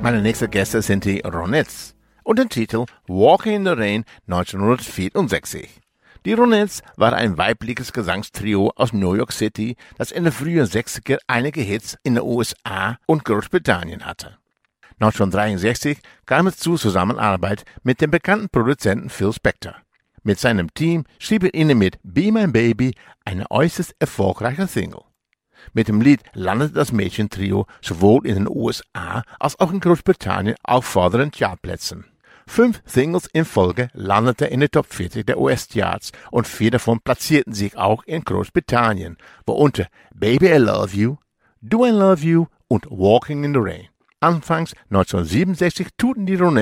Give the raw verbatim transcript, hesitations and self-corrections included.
Meine nächsten Gäste sind die Ronettes und den Titel Walking in the Rain neunzehnhundertvierundsechzig. Die Ronettes waren ein weibliches Gesangstrio aus New York City, das in den frühen sechziger einige Hits in den U S A und Großbritannien hatte. neunzehnhundertdreiundsechzig kam es zur Zusammenarbeit mit dem bekannten Produzenten Phil Spector. Mit seinem Team schrieb er ihnen mit Be My Baby eine äußerst erfolgreiche Single. Mit dem Lied landete das Mädchentrio sowohl in den U S A als auch in Großbritannien auf vorderen Chartplätzen. Fünf Singles in Folge landeten in der Top vierzig der U S-Charts und vier davon platzierten sich auch in Großbritannien, worunter Baby I Love You, Do I Love You und Walking in the Rain. Anfangs neunzehnhundertsiebenundsechzig tourten die Ronettes